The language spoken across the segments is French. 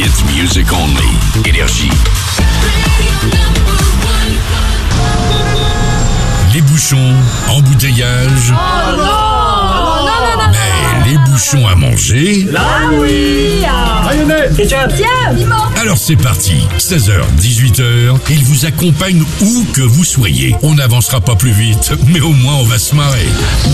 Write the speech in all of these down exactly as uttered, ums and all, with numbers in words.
Hits music only. Énergie. Les bouchons, embouteillages. Oh non, non, non, non, Mais les bouchons à manger. Là oui. Mayonnaise, ketchup. Tiens, piment. Alors c'est parti, seize heures, dix-huit heures, il vous accompagne où que vous soyez. On n'avancera pas plus vite, mais au moins on va se marrer.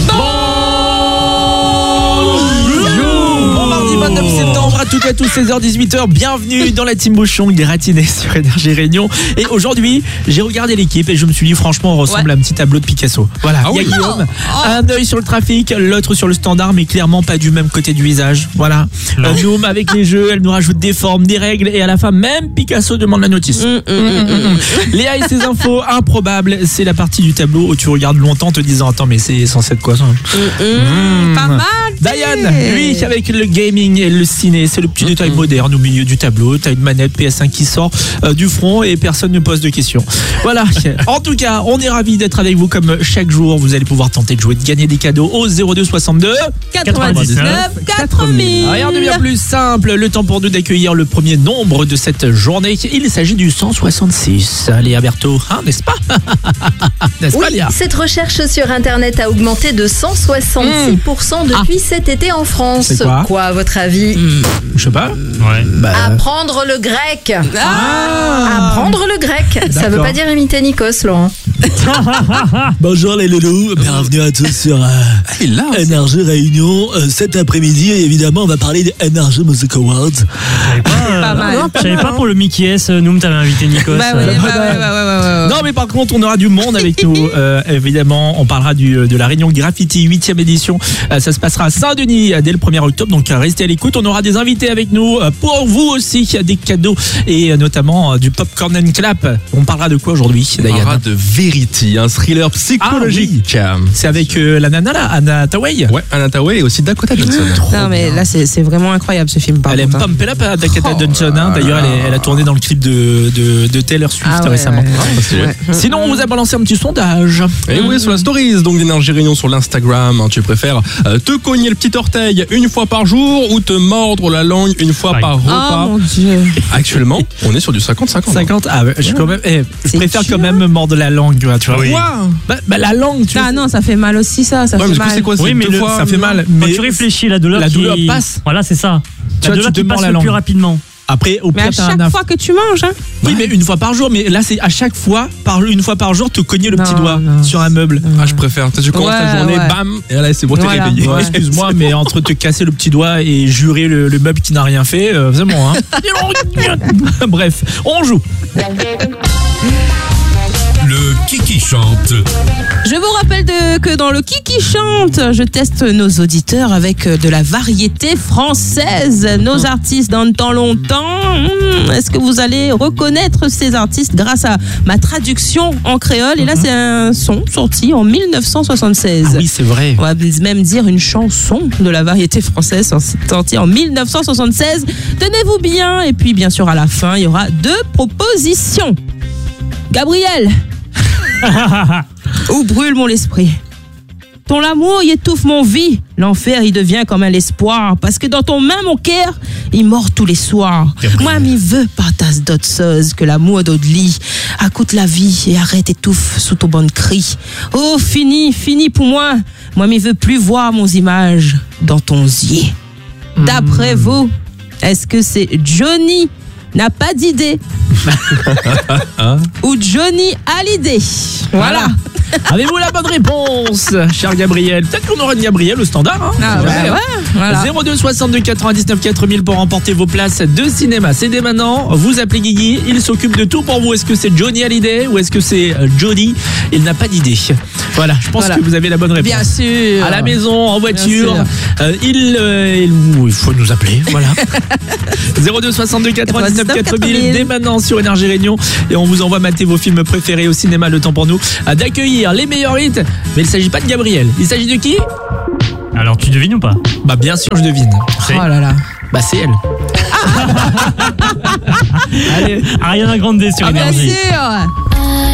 Bon mardi vingt-neuf septembre, à toutes et à tous, seize heures dix-huit heures, bienvenue dans la team Bouchon gratinée sur Énergie Réunion. Et aujourd'hui, j'ai regardé l'équipe et je me suis dit franchement, on ressemble Ouais. à un petit tableau de Picasso. Voilà, Ah il y a oui. Guillaume, Oh. un œil sur le trafic, l'autre sur le standard, mais clairement pas du même côté du visage. Voilà. Euh, Noom avec les jeux, elle nous rajoute des formes, des règles et à la fin, même Picasso demande la notice. Mm, mm, mm, mm. Léa et ses infos improbables, c'est la partie du tableau où tu regardes longtemps en te disant attends mais c'est censé être quoi ça? Mm, Pas mal. Diane, lui avec le gaming et le ciné, c'est le petit détail moderne au milieu du tableau. T'as une manette P S cinq qui sort euh, du front et personne ne pose de questions. Voilà. En tout cas, on est ravis d'être avec vous comme chaque jour. Vous allez pouvoir tenter de jouer, de gagner des cadeaux au zéro deux soixante-deux quatre-vingt-dix-neuf quatre mille. Rien de bien plus simple. Le temps pour nous d'accueillir le premier nombre de cette journée. Il s'agit du cent soixante-six. Léa Berthaud, hein, n'est-ce pas? N'est-ce pas, Oui, Léa? cette recherche sur Internet a augmenté de cent soixante-six pour cent depuis cet été en France. C'est quoi à votre avis Je sais pas. Ouais. Bah, Apprendre le grec. Ah. Apprendre le grec. Ça veut D'accord. pas dire imiter Nikos, Laurent. Bonjour les loulous, bienvenue à tous sur euh, Énergie Réunion. Euh, cet après-midi, évidemment, on va parler des Energy Music Awards. Je savais pas, euh, Pas mal. je savais pas pour le Mickey S, Noom t'avais invité Nikos. Bah ouais, euh, bah ouais, bah ouais, bah ouais, ouais. Non mais par contre on aura du monde avec nous. Euh, évidemment on parlera du, de la réunion Graffiti huitième édition. Euh, ça se passera à Saint-Denis euh, dès le premier octobre, donc euh, restez à l'écoute. On aura des invités avec nous euh, pour vous aussi, il y a des cadeaux et euh, notamment euh, du Popcorn and Clap. On parlera de quoi aujourd'hui On Diane? parlera de Verity, un thriller psychologique. C'est avec euh, la nana là, Anna Tawai. Ouais, Anna Tawai et aussi Dakota Johnson. Non mais là c'est c'est vraiment incroyable ce film par Elle aime contre, hein. pumper up à Dakota Oh Johnson. Hein. D'ailleurs elle, est- elle a tourné dans le clip de, de, de Taylor Swift Ah ouais, récemment. ouais, ouais. Sinon on vous a balancé un petit sondage. Et oui, sur la stories, donc d'Énergie Réunion sur l'Instagram, hein, tu préfères euh, te cogner le petit orteil une fois par jour ou te mordre la langue une fois Aïe. par Oh repas. mon dieu. Actuellement, on est sur du cinquante cinquante. cinquante Ah ouais, je, quand même, eh, je C'est préfère dur. quand même me mordre la langue, tu vois. tu vois. Oui. Quoi Bah, bah, la langue, tu Ah vois, non, ça fait mal aussi ça, ça Ouais, mais fait du coup, mal. c'est quoi? Oui, C'est mais deux le- fois, ça fait mal. Quand Mais tu réfléchis, la douleur, la qui... douleur passe. Voilà, c'est ça. Tu La vois, douleur tu te qui mords passe la le langue. plus rapidement. Après, au Mais pire, à t'as un chaque aff- fois que tu manges, hein. Oui, mais une fois par jour. Mais là, c'est à chaque fois, par une fois par jour, te cogner le Non, petit doigt non. sur un meuble. Ah, je préfère. Tu commences ta Ouais, journée, ouais. bam, et là, c'est bon, t'es Voilà. réveillé. Ouais, excuse-moi, mais entre te casser le petit doigt et jurer le, le meuble qui n'a rien fait, euh, c'est bon, hein. Bref, on joue. Le Kiki chante. Je vous rappelle de- que dans le Kiki chante, je teste nos auditeurs avec de la variété française. Nos artistes dans le temps longtemps. Hmm, Est-ce que vous allez reconnaître ces artistes grâce à ma traduction en créole? Et là, c'est un son sorti en mille neuf cent soixante-seize. Ah oui, c'est vrai. On va même dire une chanson de la variété française sortie en mille neuf cent soixante-seize. Tenez-vous bien. Et puis, bien sûr, à la fin, il y aura deux propositions. Gabriel, où brûle mon esprit? Ton amour, il étouffe mon vie. L'enfer, il devient comme un espoir. Parce que dans ton main, mon cœur, il mord tous les soirs. Moi, m'y veux par tasse d'autre chose que l'amour d'autre lit. Accoute la vie et arrête, étouffe sous ton bon cri. Oh, fini, fini pour moi. Moi, m'y veux plus voir mon image dans ton yeux. D'après vous, est-ce que c'est Johnny n'a pas d'idée ou Johnny a l'idée? Voilà. Avez-vous la bonne réponse, cher Gabriel? Peut-être qu'on aura une Gabriel au standard. Hein. Ah, C'est bah jamais, hein. ouais, voilà. zéro deux soixante-deux quatre-vingt-dix-neuf quatre mille pour remporter vos places de cinéma. C'est dès maintenant. Vous appelez Guigui, il s'occupe de tout pour vous. Est-ce que c'est Johnny Hallyday ou est-ce que c'est euh, Jody? Il n'a pas d'idée. Voilà, je pense Voilà. que vous avez la bonne réponse. Bien sûr. À la maison, en voiture, sûr. euh, il, euh, il, il faut nous appeler. Voilà. zéro deux soixante-deux quatre-vingt-dix-neuf quatre mille dès maintenant sur Énergie Réunion et on vous envoie mater vos films préférés au cinéma. Le temps pour nous euh, d'accueillir les meilleurs hits. Mais il ne s'agit pas de Gabriel. Il s'agit de qui? Alors, tu devines ou pas? Bah bien sûr, je devine. C'est Oh là là. Bah c'est elle. Allez. Ariana Grande sur Ah, bien Énergie. sûr.